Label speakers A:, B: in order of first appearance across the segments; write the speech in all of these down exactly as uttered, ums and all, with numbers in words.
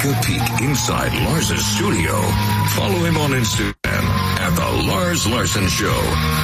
A: Take a peek inside Lars's studio. Follow him on Instagram at The Lars Larson Show.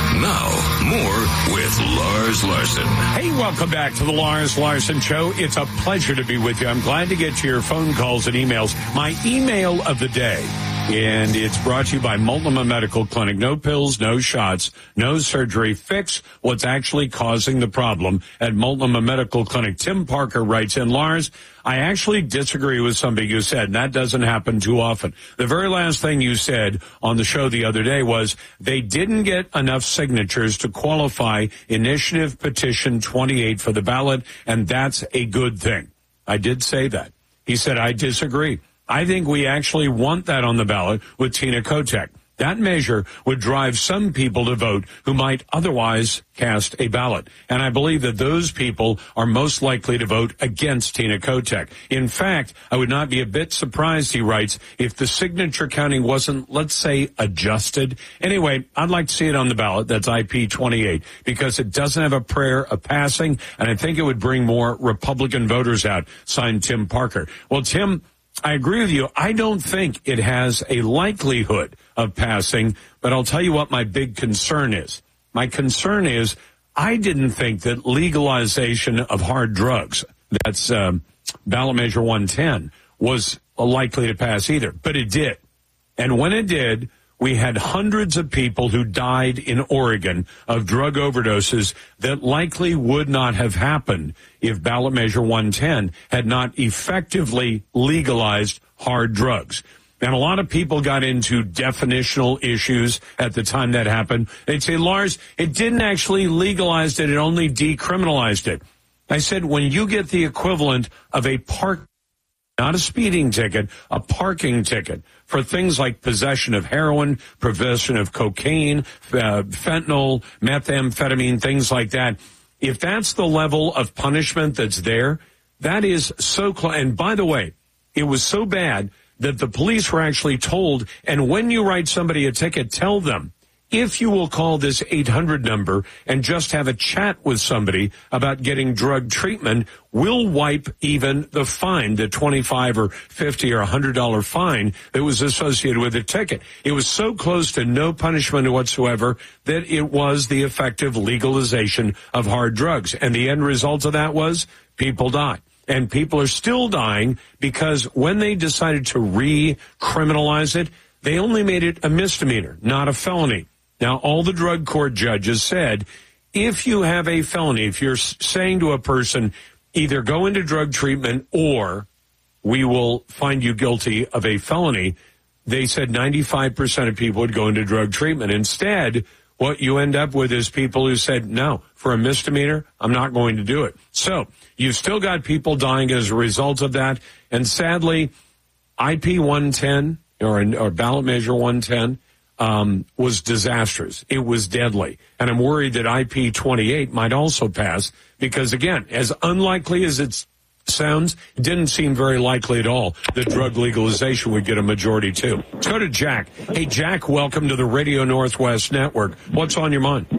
A: Now, more with Lars Larson.
B: Hey, welcome back to The Lars Larson Show. It's a pleasure to be with you. I'm glad to get to your phone calls and emails. My email of the day, and it's brought to you by Multnomah Medical Clinic. No pills, no shots, no surgery. Fix what's actually causing the problem at Multnomah Medical Clinic. Tim Parker writes in, Lars, I actually disagree with something you said, and that doesn't happen too often. The very last thing you said on the show the other day was they didn't get enough signatures to qualify Initiative Petition twenty-eight for the ballot, and that's a good thing. I did say that. He said, I disagree. I think we actually want that on the ballot with Tina Kotek. That measure would drive some people to vote who might otherwise cast a ballot. And I believe that those people are most likely to vote against Tina Kotek. In fact, I would not be a bit surprised, he writes, if the signature counting wasn't, let's say, adjusted. Anyway, I'd like to see it on the ballot. That's I P twenty-eight, because it doesn't have a prayer of passing, and I think it would bring more Republican voters out. Signed, Tim Parker. Well, Tim, I agree with you. I don't think it has a likelihood of passing, but I'll tell you what my big concern is. My concern is I didn't think that legalization of hard drugs, that's um, ballot measure one ten, was likely to pass either, but it did. And when it did, we had hundreds of people who died in Oregon of drug overdoses that likely would not have happened if ballot measure one ten had not effectively legalized hard drugs. And a lot of people got into definitional issues at the time that happened. They'd say, Lars, it didn't actually legalize it, it only decriminalized it. I said, when you get the equivalent of a park, not a speeding ticket, a parking ticket for things like possession of heroin, possession of cocaine, uh, fentanyl, methamphetamine, things like that. If that's the level of punishment that's there, that is so close. And by the way, it was so bad that the police were actually told, and when you write somebody a ticket, tell them, if you will call this eight hundred number and just have a chat with somebody about getting drug treatment, we'll wipe even the fine, the twenty-five or fifty or one hundred dollar fine that was associated with the ticket. It was so close to no punishment whatsoever that it was the effective legalization of hard drugs. And the end result of that was people died. And people are still dying because when they decided to re-criminalize it, they only made it a misdemeanor, not a felony. Now, all the drug court judges said, if you have a felony, if you're saying to a person, either go into drug treatment or we will find you guilty of a felony, they said ninety-five percent of people would go into drug treatment. Instead, what you end up with is people who said, no, for a misdemeanor, I'm not going to do it. So you've still got people dying as a result of that. And sadly, I P one ten or, or ballot measure one ten um, was disastrous. It was deadly. And I'm worried that I P twenty-eight might also pass because, again, as unlikely as it sounds, it didn't seem very likely at all that drug legalization would get a majority, too. Let's go to Jack. Hey, Jack, welcome to the Radio Northwest Network. What's on your mind?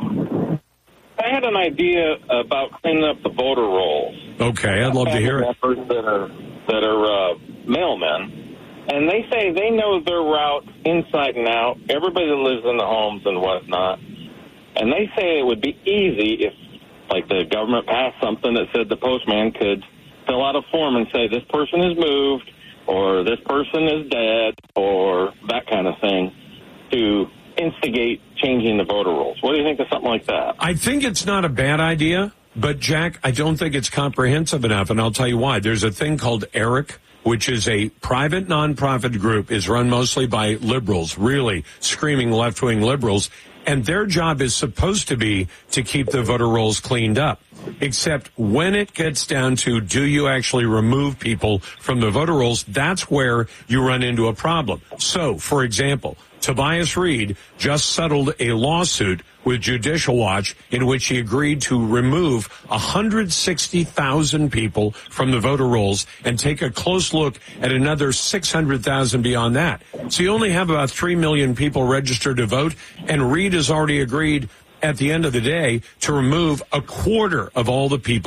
C: I had an idea about cleaning up the voter rolls.
B: Okay, I'd love to hear it.
C: That are, that are uh, mailmen. And they say they know their route inside and out, everybody that lives in the homes and whatnot. And they say it would be easy if, like, the government passed something that said the postman could fill out a form and say this person is moved or this person is dead or that kind of thing to instigate changing the voter rolls. What do you think of something like that?
B: I think it's not a bad idea, but, Jack, I don't think it's comprehensive enough, and I'll tell you why. There's a thing called ERIC, which is a private nonprofit group, is run mostly by liberals, really screaming left-wing liberals, and their job is supposed to be to keep the voter rolls cleaned up. Except when it gets down to do you actually remove people from the voter rolls, that's where you run into a problem. So, for example, Tobias Reed just settled a lawsuit with Judicial Watch in which he agreed to remove one hundred sixty thousand people from the voter rolls and take a close look at another six hundred thousand beyond that. So you only have about three million people registered to vote, and Reed has already agreed at the end of the day to remove a quarter of all the people